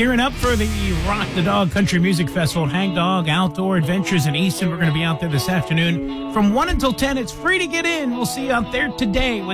Gearing up for the Rock the Dog Country Music Festival at Hang Dog Outdoor Adventures in Easton. We're going to be out there this afternoon from 1 until 10. It's free to get in. We'll see you out there today with